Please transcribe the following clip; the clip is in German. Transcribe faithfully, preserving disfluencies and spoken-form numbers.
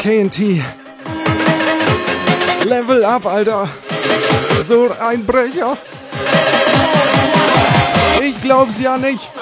K N T. Level up, Alter. So ein Brecher. Ich glaub's ja nicht.